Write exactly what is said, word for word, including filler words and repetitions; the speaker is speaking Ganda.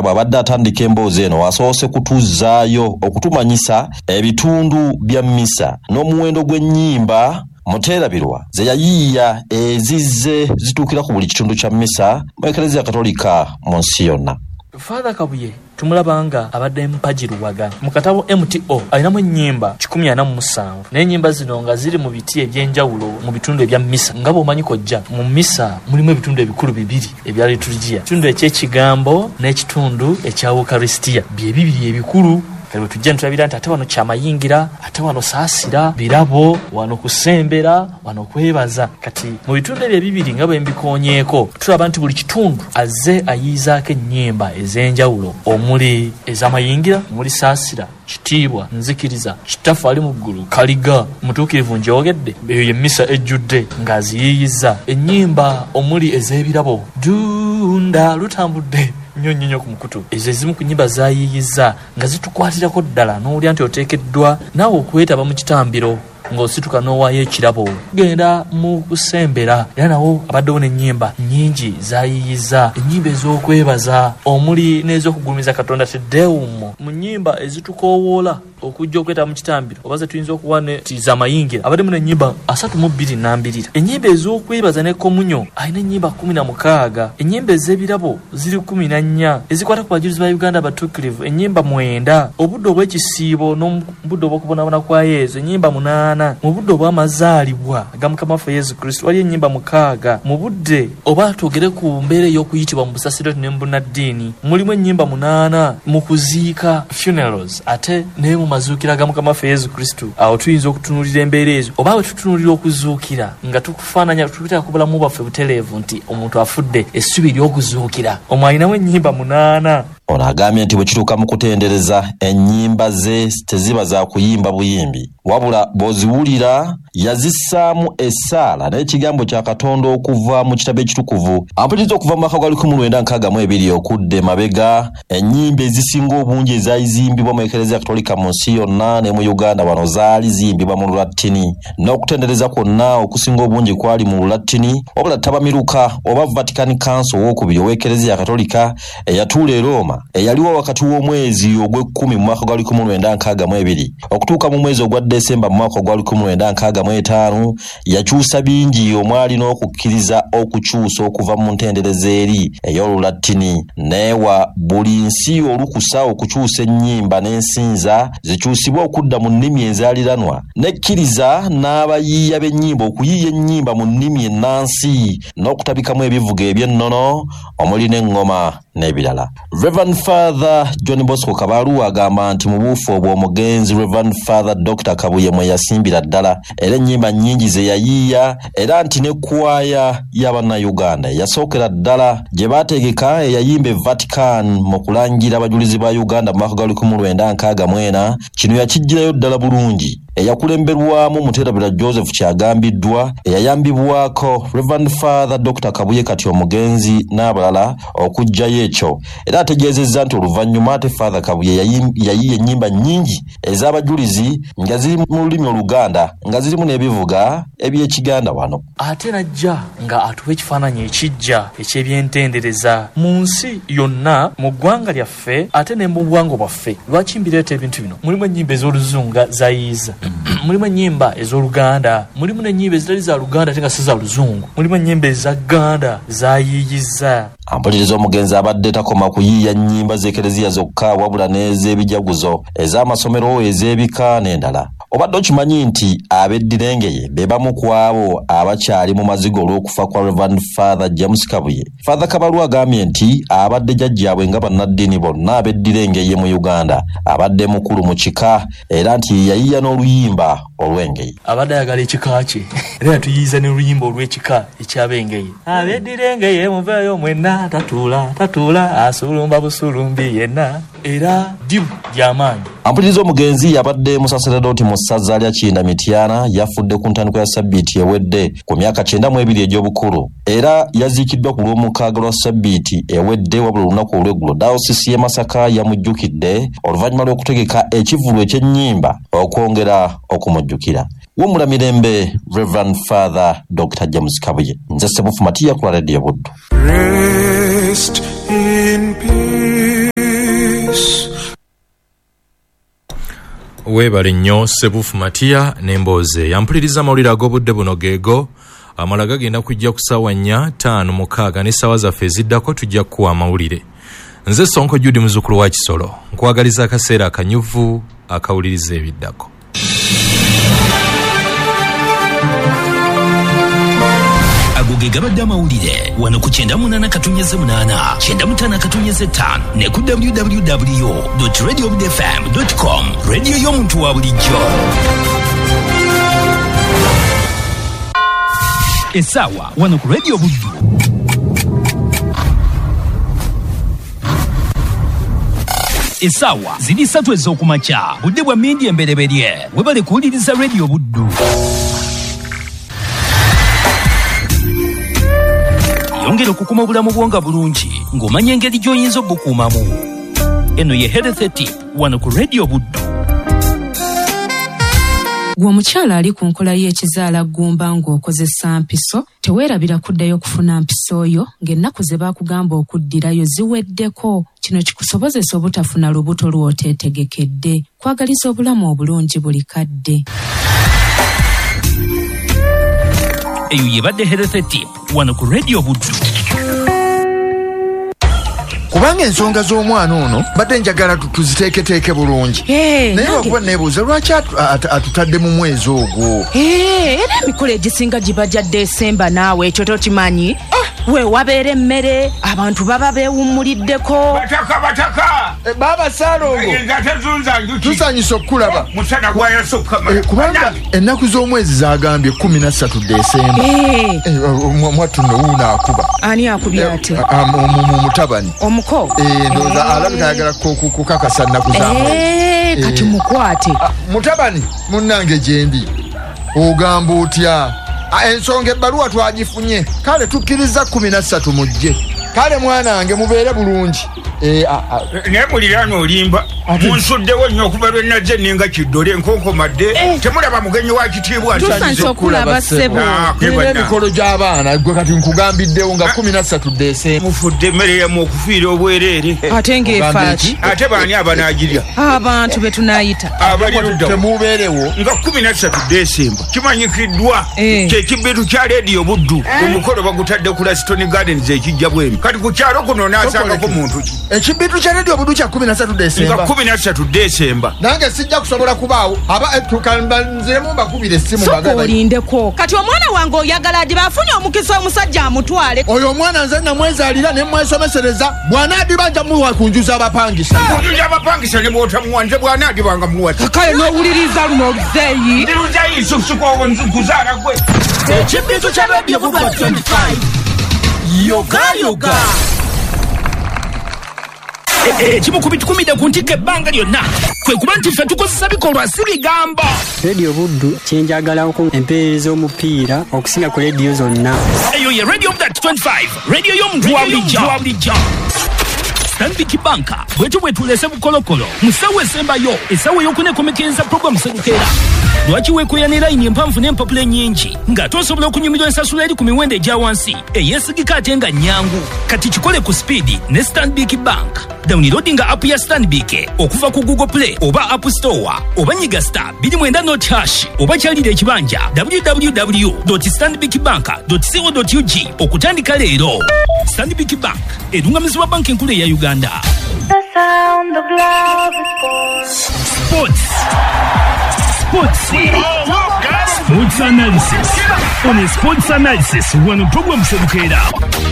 bw'abadde atandika emboozi eno asoose kutuzzaayo okutumanyisa ebitundu bya mmisa n'omuwendo gw'ennyimba Muteerabirwa ze yayiiya ezizze zituukira ku buli kitundu kya mmisa mu Eklezia Katolika mu nsi yonna. Father Kabuye tumulabanga abadde mpajiruwaga mu katabo M T O alinamu ennyimba kikumi ana mu musanvu n'ennyimba zino nga ziri mu biti eby'enjawulo mu bitundu ebya mmisa nga bw'omanyi kojja mu mmisa mulimu ebitundu ebikulu bibiri ebya liturgia, ekitundu eky'ekigambo n'ekitundu ekya Eucharistia, bye bibiri ebikulu. Kale tujja ntulabira nti ate wano kyamayingira, ate wano saasira, birabo, wano kusembera, wano kwebaza. Kati mu bitundu ebyo bibiri nga bwe mbikoonyeeko tulaba nti buli kitundu azze ayiizaako ennyimba ez'enjawulo omuli ez'amayingira, omuli saasira, kitiibwa, nzikiriza, kitaffe ali mu ggulu, kaliga, mutuukirivu njogedde, eyo ye mmisa ejjudde ng'aziyiiyizza. Ennyimba omuli ez'ebirabo, dunda lutambudde nnyo nnyo ku mukutu. Ezo ezimu ku nnyimba zaayiiyizza nga zitukwatirako ddala n'owulira nti oteekeddwa naawe okwetaba mu kitambiro ng'osituka n'owaayo ekirabo genda mu kusembera. Era nawo abaddewo n'ennyimba nnyingi zaayiiyizza, ennyimba ez'okwebaza omuli n'ez'okugulumiza Katonda teddewumo. Mu nnyimba ezitukoowoola okujja okwetaba mu kitambiro oba ze tuyinza okuwa ne z'amayingira abaddemu n'ennyimba asatu mu bbiri nnambirira. Ennyimba ez'okwebaza ne komunyo alina ennyimba kkumi na mukaaga. Ennyimba ez'ebirabo ziri kkumi na nnya ezikwata ku bajulizi ba Uganda abatuukirivu ennyimba mwenda. Obudde obw'ekisiibo n'obudde obw'okubonaabona kwa Yesu ennyimba munaana. Mu budde obw'amazaalibwa aga Mukama waffe Yesu Kristo waliyo ennyimba mukaaga. Mu budde oba twogere ku mbeera ey'okuyitibwa mu busasiro ne mu bunnaddiini mulimu ennyimba munaana. Mu kuziika funerals ate ne mu mazuukira ga Mukama waffe Yesu Kristo awo tuyinza okutunuulira embeera ezo oba bwe tutunuulira okuzuukira nga tukufaananya tutera ku bulamu bwaffe butereevu nti omuntu afudde essubi ly'okuzuukira omwo alinamu ennyimba munaana. Ono agambye nti bwe kituuka mu kutendereza ennyimba ze teziba za kuyimba buyimbi wabula bw'oziwulira yazissaamu essaala n'ekigambo kya Katonda okuva mu kitabo ekitukuvu ampuliriza okuva mu mwaka gwa lukumi lwenda nkaaga mu ebiri okudde mabega. Ennyimba ezisinga obungi ezaayizimbibwa mu Eklezia Katolika mu nsi yonna ne mu Uganda wano zaali ziyimbibwa mu Lulatini, n'okutendereza kwonna okusinga obungi kwali mu Lulatini wabula tabamiruka oba Vatican Council owookubiri ow'Eklezia Katolika eyatuula e Roma eyaliwo wakati w'omwezi ogw'ekkumi mu mwaka gwa lukumi lwenda nkaaga mu ebiri okutuuka mu mwezi ogwa Desemba mu mwaka gwa lukumi lwenda nkaaga mu etaano yakyusa bingi omwali n'okukkiriza okukyusa okuva mu ntendereza eri ey'Olulatini neewa buli nsi olukusa okukyusa ennyimba n'ensinza zikyusibwa okudda mu nnimi enzaaliranwa n'ekkiriza n'abayiiya b'ennyimba okuyiiya ennyimba mu nnimi ennansi n'okutabikamu ebivuga eby'ennono omuli n'eŋŋoma n'ebirala. Reverend Father John Bosco Kabalu agamba nti mu buufu obwo omugenzi Reverend Father Doctor Kabuye mwe yasimbira ddala era ennyimba nnyingi ze yayiiya era nti ne kwaya y'Abannayuganda yasookera ddala gye baategeka eyayimba e Vatican mu kulangira abajulizi ba Uganda mu mwaka gwa lukumi lwenda nkaaga mu ena. Kino yakijjirayo ddala bulungi. Eyakulemberwamu Muteerabirwa Joseph kyagambiddwa eyayambibwako Reverend Father Doctor Kabuye kati omugenzi n'abalala okujjayo ekyo era ategeezezza nti oluvannyuma ate Father Kabuye yayiiya ennyimba nnyingi ez'abajulizi nga ziri mu lulimi Oluganda nga zirimu n'ebivuga eby'Ekiganda wano. Ate najja nga atuwa ekifaananyi ekijja eky'ebyentendereza mu nsi yonna mu ggwanga lyaffe ate ne mu bwango bwaffe. Lwaki mbireeta ebintu bino? Mulimu ennyimba ez'Oluzungu zaayiiza, mulimu ennyimba ez'Oluganda, mulimu n'ennyimba ezitali za Luganda ate nga si za Luzungu, mulimu ennyimba eza Ganda zaayiiyizza. Ampuliriza omugenzi abadde takoma kuyiiya nnyimba z'Eklezia zokka wabula n'ez'ebijaguzo ez'amasomero ez'ebika n'endala. Obadde okimanyi nti ab'eddirengeye be bamu ku abo abakyali mu mazigo olw'okufa kwa Reverend Father James Kabuye. Father Kabalu agambye nti abadde jjajjaabwe nga bannaddiini bonna ab'eddirengeye mu Uganda abadde mukulu mu kika era nti yayiiya n'oluyimba olw'engeye. Abadde ayagala ekika kye era yatuyiiza n'oluyimba olw'ekika eky'ab'engeye. Ab'eddirengeye muveeyo mwenna tatuula tatuula asulumba busulumbi yenna era dibu ly'amaanyi. Ampuliriza omugenzi yabadde musaseredoti mu ssaza lya Kinda Mityana yafudde ku ntandikwa ya Ssabbiiti ewedde ku myaka kyenda mu ebiri egy'obukulu era yaziikiddwa ku lw'omukaaga lwa Ssabbiiti ewedde wabula olunaku olw'eggulo dayosisi y'e Masaka yamujjukidde oluvannyuma lw'okutegeka ekivulu ekyennyimba okwongera okumujjukira. Wumula mirembe Reverend Father Doctor James Kabuye. Nze Sebufu Matiya ku Radio Buddu. Rest in peace. Webale nnyo Sebufu Matia n'embooze yampuliriza amawulire ag'obudde buno geego amala gagenda kujja ku ssaawa nnya ttaano mukaaga ne ssaawa zaffe eziddako tujja kukuwa amawulire. Nze Sonko Judy muzzukulu wa Kisolo nkwagaliza akaseera akanyuvu akawuliriza ebiddako. Agoge gabadde amawulire wano ku kyenda munana katunnyeze munana kyenda mutaano katunnyeze ttaano ne ku w w w dot radio budde f m dot com radio y'omuntu wa bulijjo. Essaawa wano ku radio Buddu. Essaawa ziri ssatu ez'okumakya budde bwa mmindi embereberye webale kuwuliriza radio Buddu. Yongera okukuma obulamu bwonga bulungi ng'omanya engeri gy'oyinza obukuumamu. Eno ye Health Tip wano ku radio Buddu. Gwe omukyala ali ku nkola y'ekizaala ggumba ng'okozesa mpiso teweerabira kuddayo kufuna mpiso oyo ng'ennaku ze baakugamba okuddirayo ziweddeko. Kino kikusobozesa obutafuna lubuto lw'oteetegekedde. Kwagaliza obulamu obulungi buli kadde. Eyo yebadde Health Tip wano ku radio Buddu. Kubanga ensonga z'omwana ono badde njagala tuziteeketeeke bulungi. Naye wakuba neebuuza lwaki atutadde mu mwezi ogwo. Era emikolo egisinga giba gya Desemba naawe ekyo tokimanyi. We wabeera emmere abantu baba beewummuliddeko. Bataka bataka. Baba Saalongo. Tusanyusa okukulaba. Musana gwayasukka. Kubanga ennaku z'omwezi zagambye kkumi na ssatu Desemba. Mwattu nno wuuna akuba. Ani akubye ate? Mutabani. Omuko? Ndowooza alabika ayagala kukakasa nnaku z'amwezi. Kati mukwate. Mutabani munnange gye ndi. Ogamba otya? Ensonga ebbaluwa twagifunye kale tukkiriza kkumi na ssatu mujje. Kale mwanange mubeere bulungi. Naye muliraano olimba munsuddewo nnyo okuva lwe nazze ninga kiddole enkonkomadde. Temulaba mugenyi wa kitiibwa tusanze okulaba ssebo. Emikolo gy'abaana gwe kati nkugambiddewo nga kkumi na ssatu Desemba. Mufudde emmere yammwe okufiira obwereere. Ate ng'efaaki ate baani abanaagirya? Abantu be tunaayita abalirudda temubeerewo nga kkumi na ssatu Desemba kimanyikiddwa kyekibbitu kya leediyo Buddu. Omukolo bagutadde ku Laston Gardens ekijja bwemi. Kati ku kyalo kuno naasangako muntu ki? Ekibbitu kya leediyo Buddu kya kkumi na ssatu Desemba. Nga kkumi na ssatu Desemba. Nange sijja kusobola kubaawo aba tukambanziremu mbakubira essimu bagala. Olindeko. Kati omwana wange oyagala adi bafunye omukisa omusajja amutwale. Oyo omwana nze namwezaalira ne mwesomesereza bw'anaadibanja muwa kunjuza abapangisa. Kunjuza abapangisa ne bw'otamuwa nze bw'anaadibanga muwa. Kale n'owuliriza luno oluzeeyi. Ndi luzeeyi sukusuka nkuzaala gwe. Ekibbitu kya leediyo Buddu twenty-five. Yoga yoga. Ekimu ku bitukumidde ku ntikko ebbanga lyonna kwe kuba nti ffe tukozesa bikolwa si bigambo. Radio Buddu kyenjagalako empeereza omupiira okusinga ku leediyo zonna. Eyo ye Radio Buddu twenty-five, radio y'omuntu wa bulijjo. Stanbic Bank bwetu bwetuleese bukolokolo mu ssaawa esembayo essaawa ey'okunekomekeza puroguramu Serukeera. Lwaki weekoya ne layini empanvu n'empapula ennyingi ng'ate osobola okunyumirwa ensasula eri ku miwendo egya wansi eyeesigika ate nga nnyangu? Kati kikole ku sipiidi ne Stanbic Bank. Downloadinga app ya Stanbic okuva ku Google Play oba App Store oba nyiga star two nine not hash oba kyalira ekibanja w w w dot stanbic bank dot co dot u g okutandika leero. Stanbic Bank erungamizibwa banka enkulu eya Uganda. The sound of love is Sports. Sports. Sports analysis. On a sports analysis, one program Serukeera.